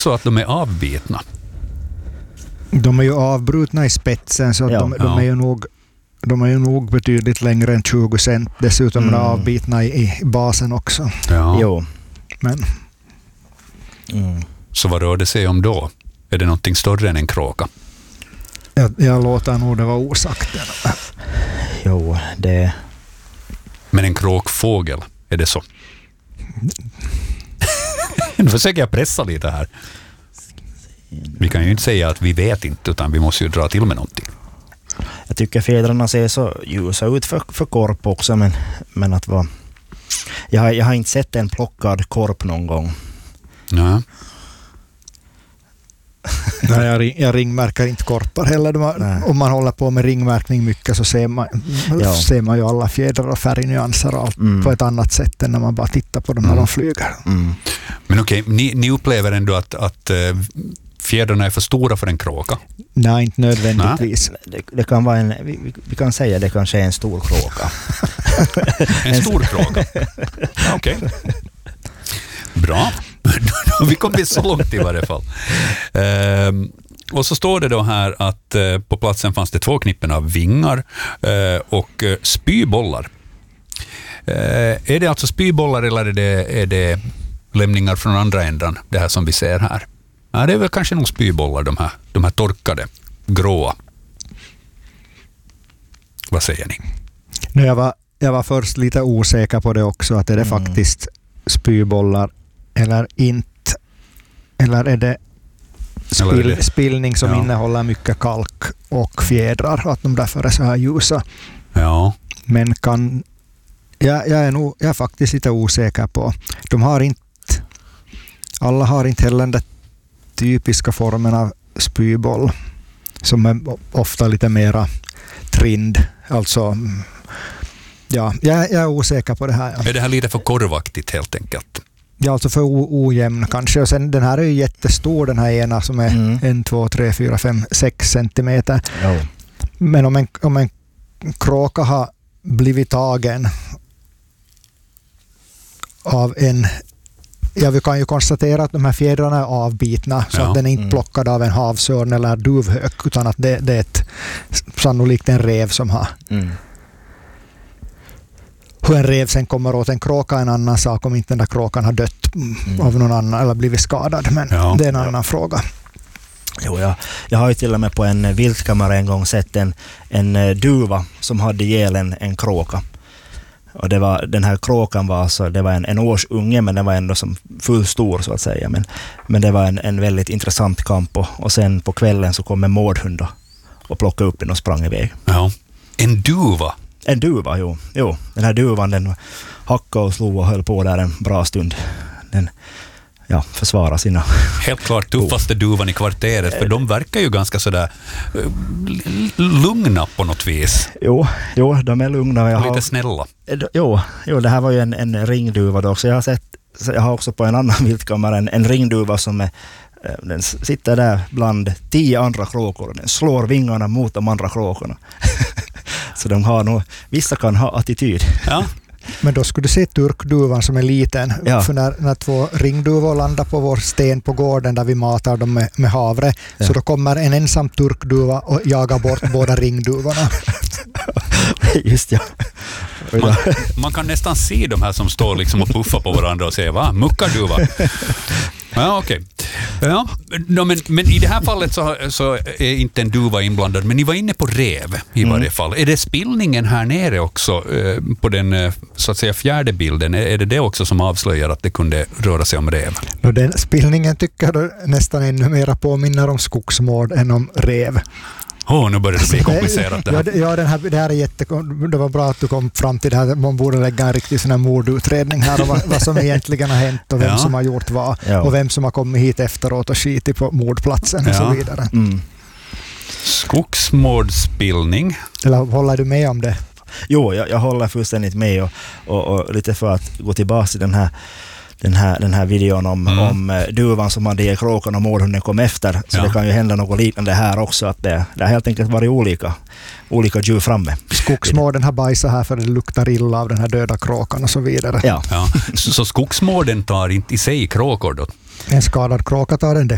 Så att de är avbitna. De är ju avbrutna i spetsen så att de är ju nog betydligt längre än 20 cent. Dessutom är de avbitna i basen också. Ja. Jo. Men. Så vad rör det sig om då? Är det någonting större än en kråka? Jag låter nog det vara osagt. Jo, det... Men en kråkfågel, är det så? Nu försöker jag pressa lite här. Vi kan ju inte säga att vi vet inte, utan vi måste ju dra till med någonting. Jag tycker fjädrarna ser så ljusa ut för korp också, men att vara... Jag har inte sett en plockad korp någon gång. Ja. Nej, jag ringmärker inte korpar heller. Om man håller på med ringmärkning mycket så ser man ju alla fjädrar och färgnyanser och allt på ett annat sätt än när man bara tittar på dem när de flyger. Men okej, ni upplever ändå att fjädrarna är för stora för en kråka? Nej, inte nödvändigtvis. Det kan vara vi kan säga att det kanske är en stor kråka. En stor kråka? Okej. Bra. Vi kommer så långt i varje fall. Och så står det då här att på platsen fanns det 2 knippen av vingar och spybollar. Är det alltså spybollar eller är det lämningar från andra ändan, det här som vi ser här? Ja, det är väl kanske nog spybollar, de här torkade, gråa. Vad säger ni? Jag var först lite osäker på det också, att är det faktiskt spybollar eller inte. Eller är det spillning som innehåller mycket kalk och fjädrar, att de därför är så här ljusa. Ja. Men jag är faktiskt lite osäker på. Alla har inte heller den typiska formen av spyboll som är ofta lite mera trind. Alltså, ja, jag är osäker på det här. Ja. Är det här lite för korvaktigt helt enkelt? Ja, alltså för ojämn kanske. Och sen den här är ju jättestor, den här ena som är 1, 2, 3, 4, 5, 6 centimeter. Ja. Men om en kråka har blivit tagen av en... Ja, vi kan ju konstatera att de här fjädrarna är avbitna så att den är inte plockad av en havsörn eller duvhök, utan att det är sannolikt en rev som har... Hur en rev sen kommer åt en kråka är en annan sak, om inte den där kråkan har dött av någon annan eller blivit skadad, men det är en annan fråga. Jo, jag har ju till och med på en viltkamera en gång sett en duva som hade ihjäl en kråka. Och den här kråkan var alltså, det var en årsunge, men den var ändå som full stor så att säga. Men det var en väldigt intressant kamp, och sen på kvällen så kom en mårdhund och plockade upp den och sprang iväg. Ja. En duva? En duva, jo. Den här duvan, den hackade och slog och höll på där en bra stund. Den försvara sina... Helt klart tuffaste duvan i kvarteret, för de verkar ju ganska sådär lugna på något vis. Jo, de är lugna. Lite snälla. Jo, det här var ju en ringduva då också. Jag har också på en annan viltkamera en ringduva som den sitter där bland 10 andra kråkor och den slår vingarna mot de andra kråkorna. Så de har nog, vissa kan ha attityd. Ja. Men då skulle du se turkduvan som är liten. Ja. För när 2 ringduvor landar på vår sten på gården där vi matar dem med havre, så då kommer en ensam turkduva och jagar bort båda ringduvorna. Just man kan nästan se de här som står liksom och puffar på varandra och säger, va? Muckarduva? Ja, okej. Ja, men i det här fallet så är inte en duva inblandad, men ni var inne på rev i varje fall. Är det spillningen här nere också på den så att säga fjärde bilden? Är det också som avslöjar att det kunde röra sig om rev? Den spillningen tycker jag nästan ännu mer påminner om skogsmord än om rev. Nu börjar det bli komplicerat det här. Ja, det här är det var bra att du kom fram till det här. Man borde lägga en riktig sån här mordutredning här och vad som egentligen har hänt och vem som har gjort vad och vem som har kommit hit efteråt och skitit på mordplatsen och så vidare. Skogsmordspillning. Eller håller du med om det? Jo, jag håller fullständigt med och lite för att gå tillbaka till den här videon om duvan som hade i kråkan och mårdhunden kom efter. Så det kan ju hända något liknande här också. Att det har helt enkelt varit olika djur framme. Skogsmården har bajsat här för det luktar illa av den här döda kråkan och så vidare. Ja. Så skogsmården tar inte i sig kråkor då? En skadad kråka tar den